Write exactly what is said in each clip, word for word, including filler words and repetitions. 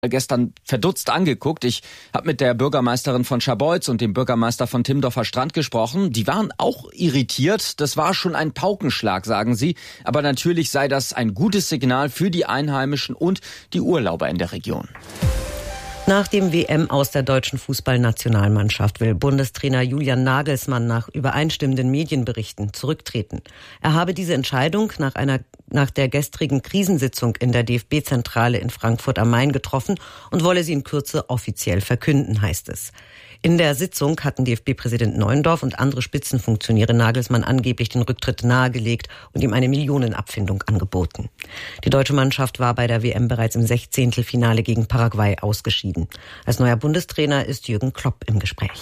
gestern verdutzt angeguckt. Ich habe mit der Bürgermeisterin von Scharbeutz und dem Bürgermeister von Timmendorfer Strand gesprochen. Die waren auch irritiert. Das war schon ein Paukenschlag, sagen sie. Aber natürlich sei das ein gutes Signal für die Einheimischen und die Urlauber in der Region. Nach dem W M aus der deutschen Fußballnationalmannschaft will Bundestrainer Julian Nagelsmann nach übereinstimmenden Medienberichten zurücktreten. Er habe diese Entscheidung nach einer nach der gestrigen Krisensitzung in der D F B-Zentrale in Frankfurt am Main getroffen und wolle sie in Kürze offiziell verkünden, heißt es. In der Sitzung hatten D F B-Präsident Neuendorf und andere Spitzenfunktionäre Nagelsmann angeblich den Rücktritt nahegelegt und ihm eine Millionenabfindung angeboten. Die deutsche Mannschaft war bei der W M bereits im Sechzehntelfinale gegen Paraguay ausgeschieden. Als neuer Bundestrainer ist Jürgen Klopp im Gespräch.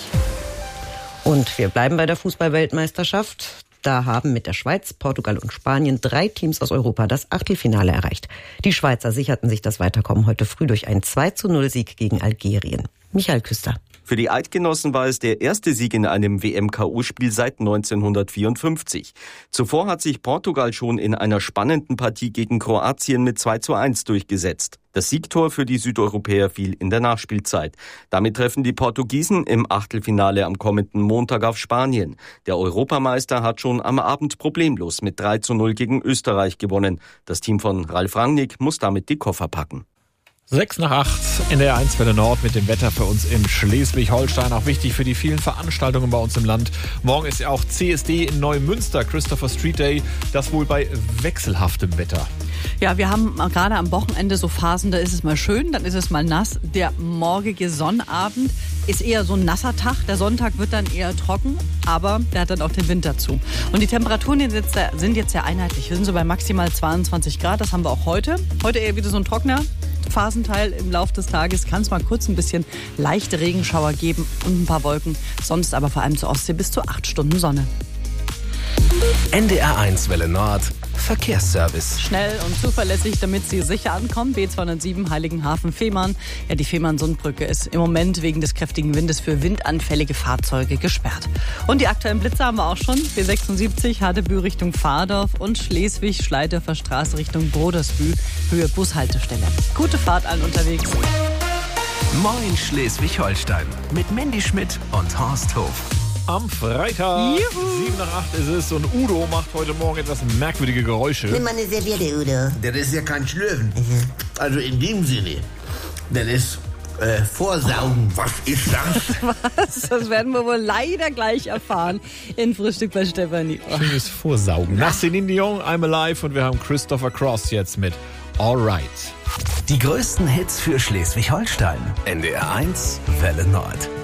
Und wir bleiben bei der Fußball-Weltmeisterschaft. Da haben mit der Schweiz, Portugal und Spanien drei Teams aus Europa das Achtelfinale erreicht. Die Schweizer sicherten sich das Weiterkommen heute früh durch einen zwei zu null Sieg gegen Algerien. Michael Küster. Für die Eidgenossen war es der erste Sieg in einem W M-K O-Spiel seit neunzehnhundertvierundfünfzig. Zuvor hat sich Portugal schon in einer spannenden Partie gegen Kroatien mit zwei zu eins durchgesetzt. Das Siegtor für die Südeuropäer fiel in der Nachspielzeit. Damit treffen die Portugiesen im Achtelfinale am kommenden Montag auf Spanien. Der Europameister hat schon am Abend problemlos mit drei zu null gegen Österreich gewonnen. Das Team von Ralf Rangnick muss damit die Koffer packen. Sechs nach acht in der eins Welle Nord mit dem Wetter für uns in Schleswig-Holstein. Auch wichtig für die vielen Veranstaltungen bei uns im Land. Morgen ist ja auch C S D in Neumünster, Christopher Street Day. Das wohl bei wechselhaftem Wetter. Ja, wir haben gerade am Wochenende so Phasen, da ist es mal schön, dann ist es mal nass. Der morgige Sonnabend ist eher so ein nasser Tag. Der Sonntag wird dann eher trocken, aber der hat dann auch den Wind dazu. Und die Temperaturen sind jetzt sehr einheitlich. Wir sind so bei maximal zweiundzwanzig Grad, das haben wir auch heute. Heute eher wieder so ein trockener Phasenteil. Im Laufe des Tages kann es mal kurz ein bisschen leichte Regenschauer geben und ein paar Wolken. Sonst aber vor allem zur Ostsee bis zu acht Stunden Sonne. N D R eins Welle Nord Verkehrsservice. Schnell und zuverlässig, damit Sie sicher ankommen. B zweihundertsieben Heiligenhafen-Fehmarn. Ja, die Fehmarn-Sundbrücke ist im Moment wegen des kräftigen Windes für windanfällige Fahrzeuge gesperrt. Und die aktuellen Blitze haben wir auch schon. B sechsundsiebzig Hadebü Richtung Fahrdorf und Schleswig-Schleiderfer Straße Richtung Brodersbü, Höhe Bushaltestelle. Gute Fahrt allen unterwegs. Moin Schleswig-Holstein mit Mandy Schmidt und Horst Hof. Am Freitag, Juhu. sieben nach acht ist es und Udo macht heute Morgen etwas merkwürdige Geräusche. Nimm mal eine Serviette, Udo. Das ist ja kein Schlürfen. Also in dem Sinne. Das ist äh, Vorsaugen. Was ist das? Was? Das werden wir wohl leider gleich erfahren in Frühstück bei Stefanie. Oh. Schönes Vorsaugen. Nach Céline Dion, I'm Alive und wir haben Christopher Cross jetzt mit Alright. Die größten Hits für Schleswig-Holstein. N D R eins Welle Nord.